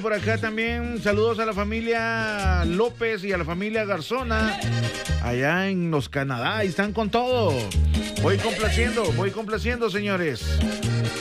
Por acá también saludos a la familia López y a la familia Garzona allá en los Canadá. Ahí están con todo. Voy complaciendo, señores.